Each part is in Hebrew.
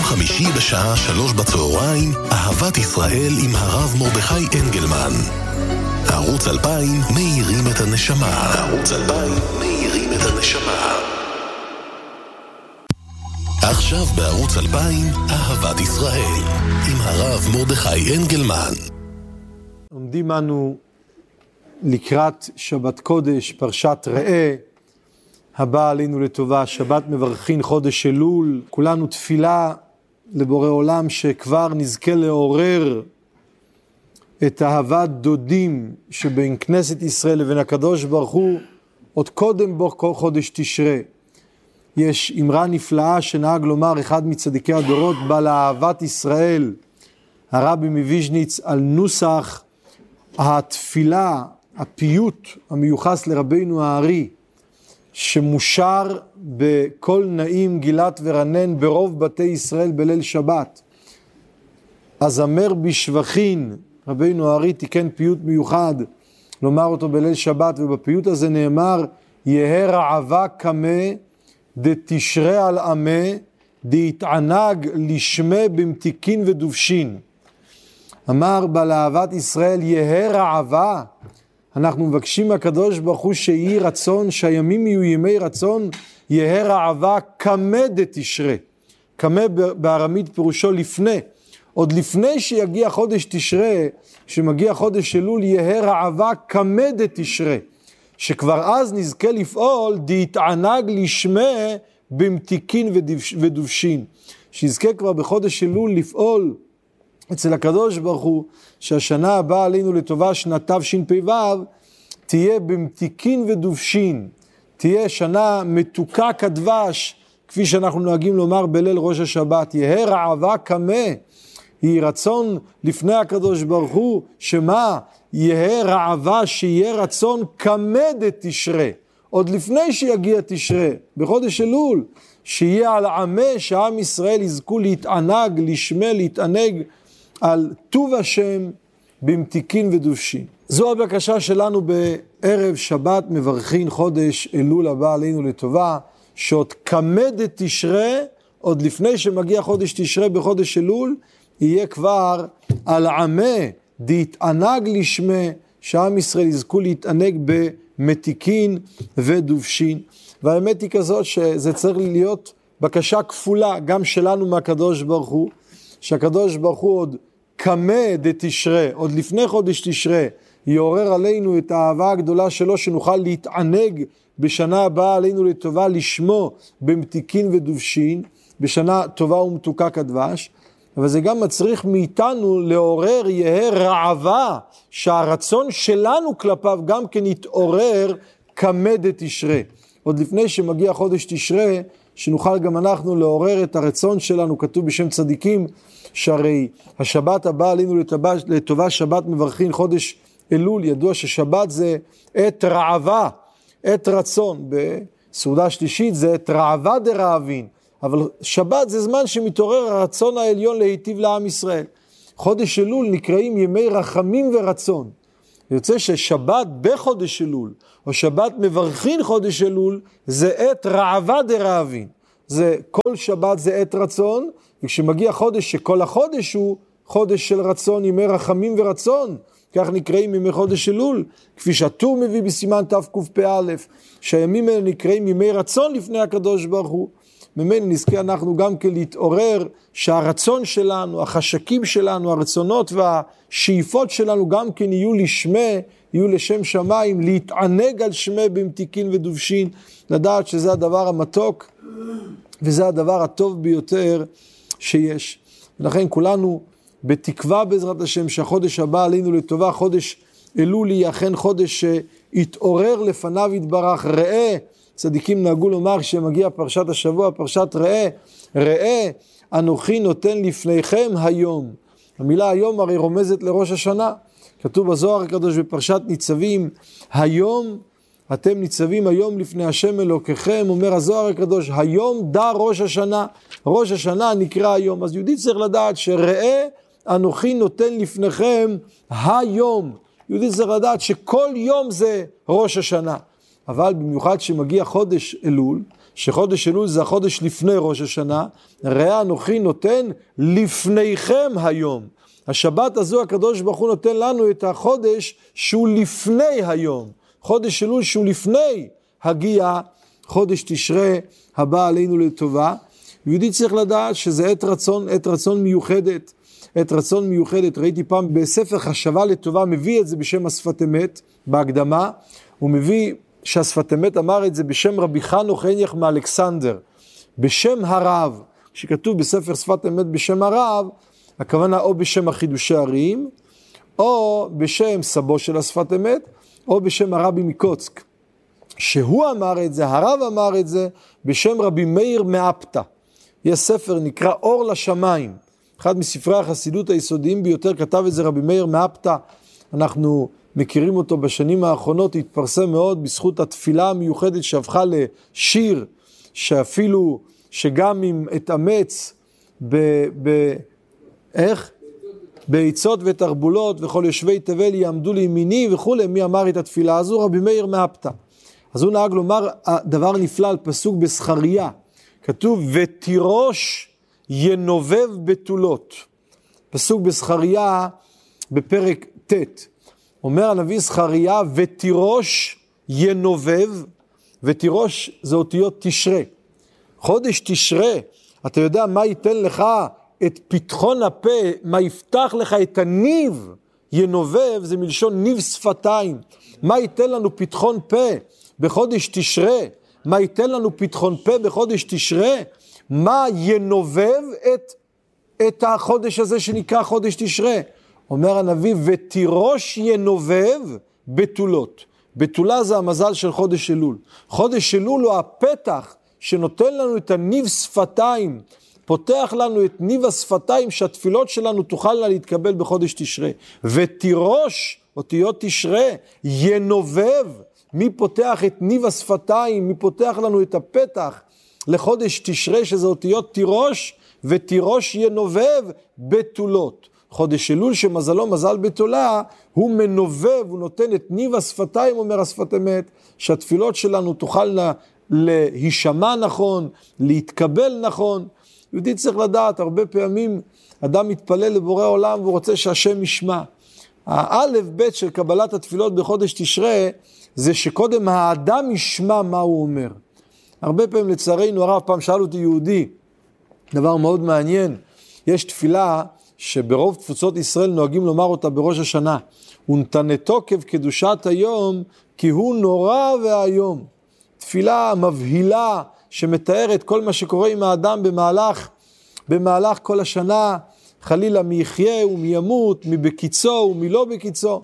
חמישי בשעה 3 בצהריים, אהבת ישראל עם הרב מרדכי אנגלמן. ערוץ 2000 מאירים את הנשמה. ערוץ 2000 מאירים את הנשמה. עכשיו בערוץ 2000, אהבת ישראל עם הרב מרדכי אנגלמן. עומדים אנו לקראת שבת קודש, פרשת ראה, הבא עלינו לטובה, שבת מברכין חודש אלול, כולנו תפילה לבורא עולם שכבר נזכה לעורר את אהבת דודים שבין כנסת ישראל לבין הקדוש ברוך הוא, עוד קודם בו חודש תשרה. יש אמרה נפלאה שנהג לומר אחד מצדיקי הדורות, בעל אהבת ישראל, הרבי מוויז'ניץ, על נוסח התפילה, הפיוט המיוחס לרבינו הארי, שמושר בכל נעים גילת ורנן ברוב בתי ישראל בליל שבת. אז אמר בשבחין, רבינו הארי תיקן פיוט מיוחד לומר אותו בליל שבת, ובפיוט הזה נאמר, יהא רעבה קמה דתשרה על עמה דהתענג לשמה במתיקין ודובשין. אמר בעל אהבת ישראל, יהא רעבה, אנחנו מבקשים מהקדוש ברוך הוא שיהי רצון, שהימים יהיו ימי רצון, יהא רעבה קמה דתשרה. קמה בארמית פירושו לפני, עוד לפני שיגיע חודש תשרה, שמגיע חודש אלול, יהא רעבה קמה דתשרה, שכבר אז נזכה לפעול, דהתענג לשמה במתיקין ודובשין, שיזכה כבר בחודש אלול לפעול אצל הקדוש ברוך הוא, שהשנה הבאה עלינו לטובה, שנת תשפ"ו, תהיה במתיקין ודובשין, תהיה שנה מתוקה כדבש, כפי שאנחנו נוהגים לומר בליל ראש השבת, יהא רעבה קמה, היא רצון לפני הקדוש ברוך הוא, שמה? יהא רעבה, שיהיה רצון קמה דתשרה, עוד לפני שיגיע תשרה, בחודש אלול, שיהיה על עמה, שעם ישראל יזכו להתענג, לשמה, להתענג, על טוב השם במתיקין ודובשין. זו הבקשה שלנו בערב שבת מברכין חודש אלול הבא עלינו לטובה, שעוד קמה דתשרה, עוד לפני שמגיע חודש תשרה בחודש אלול, יהיה כבר על עמה דהתענג לשמה, שעם ישראל יזכו להתענג במתיקין ודובשין. והאמת היא כזאת שזה צריך להיות בקשה כפולה, גם שלנו מהקדוש ברוך הוא, שהקדוש ברוך הוא עוד קמה דתשרה, עוד לפני חודש תשרה, יעורר עלינו את האהבה הגדולה שלו, שנוכל להתענג בשנה הבאה עלינו לטובה, לשמו במתיקין ודובשין, בשנה טובה ומתוקה כדבש, אבל זה גם מצריך מאיתנו לעורר יהא רעבה, שהרצון שלנו כלפיו גם כן יתעורר קמה דתשרה. עוד לפני שמגיע חודש תשרה, שנוכל גם אנחנו לעורר את הרצון שלנו, כתוב בשם צדיקים, שהרי השבת הבאה עלינו לטובה שבת מברכין חודש אלול, ידוע ששבת זה עת רעבה, עת רצון, בסעודה שלישית זה עת רעבה דרעבין, אבל שבת זה זמן שמתעורר הרצון העליון להיטיב לעם ישראל. חודש אלול נקראים ימי רחמים ורצון, יוצא ששבת בחודש אלול, או שבת מברכין חודש אלול, זה עת רעבה דרעבין, זה כל שבת זה עת רצון, וכשמגיע חודש שכל החודש הוא חודש של רצון, ימי רחמים ורצון, כך נקראים ימי חודש אלול, כפי שהטור מביא בסימן תקפ"א, שהימים האלה נקראים ימי רצון לפני הקדוש ברוך הוא. ממנו נזכה אנחנו גם כן להתעורר, שהרצון שלנו, החשקים שלנו, הרצונות והשאיפות שלנו גם כן יהיו לשמה, יהיו לשם שמיים, להתענג על שמה במתיקין ודובשין, לדעת שזה הדבר המתוק, וזה הדבר הטוב ביותר שיש. ולכן כולנו בתקווה בעזרת השם שהחודש הבא עלינו לטובה, חודש אלול יהיה אכן חודש שיתעורר לפניו יתברך. ראה, צדיקים נהגו לומר שמגיע פרשת השבוע, פרשת ראה, ראה אנוכי נותן לפניכם היום. המילה היום הרי רומזת לראש השנה, כתוב בזוהר הקדוש בפרשת ניצבים, היום אתם ניצבים היום לפני השם אלוקיכם, אומר הזוהר הקדוש, היום דע ראש השנה, ראש השנה נקרא היום. אז יהודי צריך לדעת שראה אנוכי נותן לפניכם היום, יהודי צריך לדעת שכל יום זה ראש השנה, אבל במיוחד שמגיע חודש אלול, שחודש אלול זה החודש לפני ראש השנה, ראה אנוכי נותן לפניכם היום. השבת הזו הקדוש ברוך הוא נותן לנו את החודש שהוא לפני היום. חודש אלול שהוא לפני הגיע חודש תשרי הבא עלינו לטובה. יהודי צריך לדעת שזה עת רצון מיוחדת. עת רצון מיוחדת. ראיתי פעם בספר חשבה לטובה, מביא את זה בשם השפת אמת, בהקדמה, הוא מביא שהשפת אמת אמר את זה בשם רבי חנוך הניח מאלכסנדר, בשם הרב. כשכתוב בספר שפת אמת בשם הרב, הכוונה או בשם החידושי הרעים, או בשם סבו של השפת אמת, או בשם הרבי מקוצק. שהוא אמר את זה, הרב אמר את זה, בשם רבי מאיר מאפתא. יש ספר נקרא אור לשמיים. אחד מספרי החסידות היסודיים ביותר כתב את זה רבי מאיר מאפתא. אנחנו מכירים אותו בשנים האחרונות, התפרסם מאוד בזכות התפילה המיוחדת שהפכה לשיר, שאפילו, שגם אם אתאמץ בעצות ותרבולות וכל יושבי תבל יעמדו לימיני וכו', מי אמר את התפילה הזו? רבי מאיר מאפתא. אז הוא נהג לומר דבר נפלא על פסוק בזכריה, כתוב ותירוש ינובב בתולות. פסוק בזכריה בפרק ט', אומר הנביא זכריה ותירוש ינובב, ותירוש זה אותיות תשרה. חודש תשרה, אתה יודע מה ייתן לך את פתחון הפה, מה יפתח לך את הניב, ינובב זה מלשון ניב שפתיים. מה ייתן לנו פתחון פה בחודש תשרה? מה ייתן לנו פתחון פה בחודש תשרה? מה ינובב את החודש הזה שנקרא חודש תשרה? אומר הנביא ותירוש ינובב בתולות. בתולה זה המזל של חודש אלול. חודש אלול הוא הפתח שנותן לנו את הניב שפתיים, פותח לנו את ניב השפתיים שהתפילות שלנו תוכלנה להתקבל בחודש תשרה. ותירוש, אותיות תשרה, ינובב, מי פותח את ניב השפתיים, מי פותח לנו את הפתח לחודש תשרה, שזה אותיות תירוש, ותירוש ינובב בתולות. חודש אלול שמזלו מזל בתולה, הוא מנובב, הוא נותן את ניב השפתיים, אומר השפת אמת, שהתפילות שלנו תוכלנה להישמע נכון, להתקבל נכון. יהודי צריך לדעת, הרבה פעמים אדם מתפלל לבורא עולם והוא רוצה שהשם ישמע. האלף בית של קבלת התפילות בחודש תשרה, זה שקודם האדם ישמע מה הוא אומר. הרבה פעמים לצערנו הרב, פעם שאל אותי יהודי, דבר מאוד מעניין, יש תפילה שברוב תפוצות ישראל נוהגים לומר אותה בראש השנה, ונתנתו כבקדושת היום, כי הוא נורא והיום. תפילה מבהילה שמתארת כל מה שקורה עם האדם במהלך כל השנה, חלילה מי יחיה ומי ימות, מי בקיצו ומי לא בקיצו.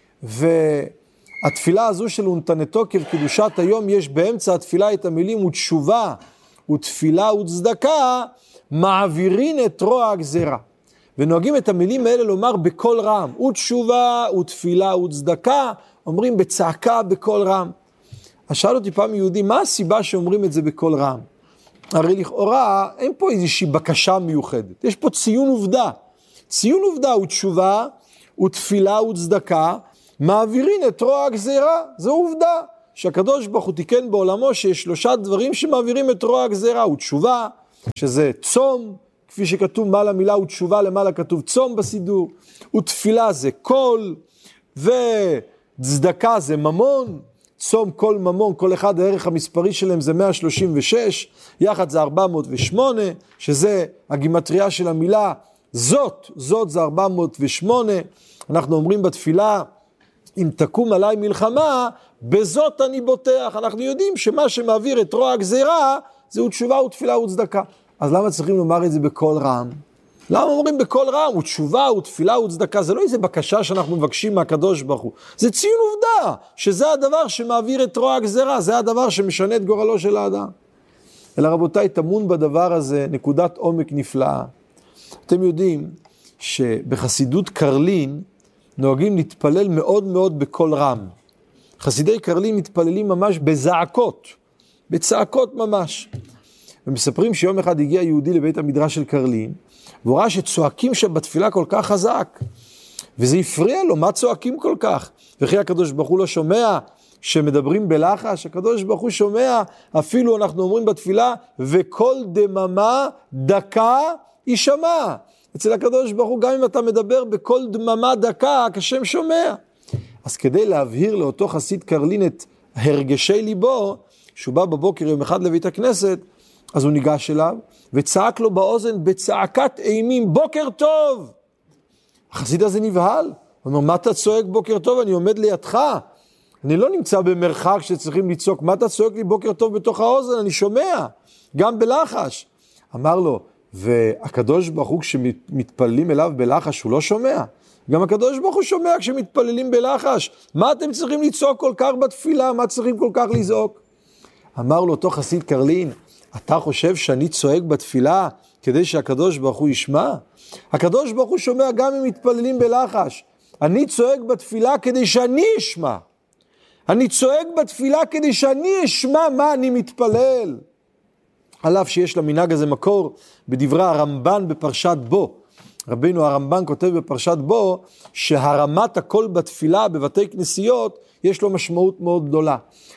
והתפילה הזו של ונתנתו כבקדושת היום, יש באמצע התפילה את המילים ותשובה ותפילה וצדקה, מעבירין את רוע הגזרה. ונוהגים את המילים האלה לומר בכל רם, ותשובה ותפילה וצדקה, אומרים בצעקה בכל רם. אז שאל אותי פעם יהודי, מה הסיבה שאומרים את זה בכל רם? הרי לכאורה אין פה איזושהי בקשה מיוחדת, יש פה ציון עובדה. ציון עובדה ותשובה ותפילה וצדקה, מעבירין את רוע הגזרה. זו עובדה שהקדוש ברוך הוא תיקן בעולמו שיש 3 דברים שמעבירים את רוע הגזרה. ותשובה, שזה צום, כפי שכתוב מעל המילה ותשובה, למעלה כתוב צום בסידור. ותפילה זה קול, וצדקה זה ממון. צום כל ממון, כל אחד הערך המספרי שלהם זה 136, יחד זה 408, שזה הגימטריה של המילה זאת זה 408. אנחנו אומרים בתפילה, אם תקום עליי מלחמה, בזאת אני בוטח. אנחנו יודעים שמה שמעביר את רוע הגזירה, זהו תשובה ותפילה וצדקה. אז למה צריכים לומר את זה בכל רם? למה אומרים בכל רם? ותשובה ותפילה וצדקה, זה לא איזה בקשה שאנחנו מבקשים מהקדוש ברוך הוא. זה ציון עובדה, שזה הדבר שמעביר את רוע הגזירה, זה הדבר שמשנה את גורלו של האדם. אלא רבותיי, תמון בדבר הזה נקודת עומק נפלאה. אתם יודעים שבחסידות קרלין נוהגים להתפלל מאוד מאוד בכל רם. חסידי קרלין מתפללים ממש בזעקות, בצעקות ממש. ומספרים שיום אחד הגיע יהודי לבית המדרש של קרלין, והוא ראה שצועקים שבתפילה כל כך חזק, וזה הפריע לו, מה צועקים כל כך? וכי הקדוש ברוך הוא לא שומע שמדברים בלחש, הקדוש ברוך הוא שומע, אפילו אנחנו אומרים בתפילה, וכל דממה דקה יישמע. אצל הקדוש ברוך הוא, גם אם אתה מדבר בכל דממה דקה, כשם שומע. אז כדי להבהיר לאותו חסיד קרלין את הרגשי ליבו, שהוא בא בבוקר יום אחד לבית הכנסת, אז הוא ניגש אליו, וצעק לו באוזן בצעקת אימים, בוקר טוב! החסיד הזה נבהל, הוא אומר, מה אתה צועק בוקר טוב? אני עומד לידך, אני לא נמצא במרחק שצריכים לצעוק, מה אתה צועק לי בוקר טוב בתוך האוזן? אני שומע, גם בלחש. אמר לו, והקדוש ברוך הוא כשמתפללים אליו בלחש הוא לא שומע? גם הקדוש ברוך הוא שומע כשמתפללים בלחש. מה אתם צריכים לצעוק כל כך בתפילה? מה צריכים כל כך לזעוק? אמר לו אותו חסיד קרלין, אתה חושב שאני צועק בתפילה כדי שהקדוש ברוך הוא ישמע? הקדוש ברוך הוא שומע גם אם מתפללים בלחש. אני צועק בתפילה כדי שאני אשמע. אני צועק בתפילה כדי שאני אשמע מה אני מתפלל. על אף שיש למנהג הזה מקור בדברי הרמב"ן בפרשת בו. רבינו הרמב"ן כותב בפרשת בו שהרמת הקול בתפילה בבתי כנסיות יש לו משמעות מאוד גדולה.